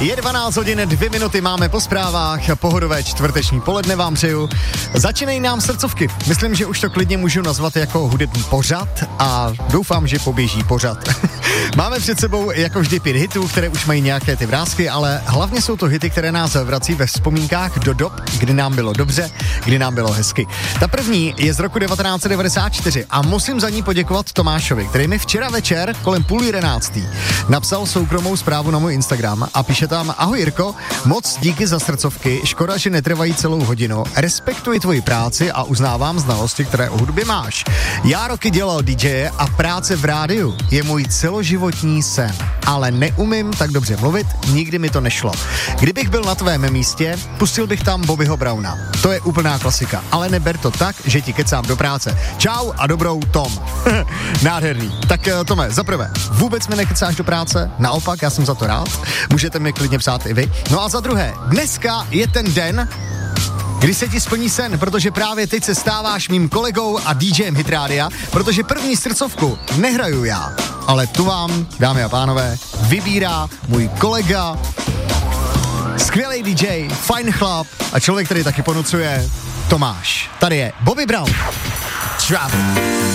Je 12 hodin, 2 minuty, máme po zprávách, pohodové čtvrteční poledne vám přeju. Začínají nám srdcovky. Myslím, že už to klidně můžu nazvat jako hudební pořad a doufám, že poběží pořad. Máme před sebou jako vždy 5 hitů, které už mají nějaké ty vrásky, ale hlavně jsou to hity, které nás vrací ve vzpomínkách do dob, kdy nám bylo dobře, kdy nám bylo hezky. Ta první je z roku 1994 a musím za ní poděkovat Tomášovi, který mi včera večer kolem 10:30 napsal soukromou zprávu na můj Instagram a píše tam: ahoj Jirko, moc díky za srdcovky, škoda, že netrvají celou hodinu, respektuji tvoji práci a uznávám znalosti, které o hudbě máš. Já roky dělal DJ a práce v rádiu je můj celoživotní sen, ale neumím tak dobře mluvit, nikdy mi to nešlo. Kdybych byl na tvém místě, pustil bych tam Bobbyho Browna. To je úplná klasika, ale neber to tak, že ti kecám do práce. Čau a dobrou, Tom. Nádherný. Tak Tome, zaprvé, vůbec mi nekecáš do práce, naopak, já jsem za to rád. Můžete mi klidně psát i vy. No a za druhé, dneska je ten den, kdy se ti splní sen, protože právě teď se stáváš mým kolegou a DJem Hit Rádia, protože první srdcovku nehraju já, ale tu vám, dámy a pánové, vybírá můj kolega, skvělý DJ, fajn chlap a člověk, který taky ponucuje, Tomáš. Tady je Bobby Brown. Trap.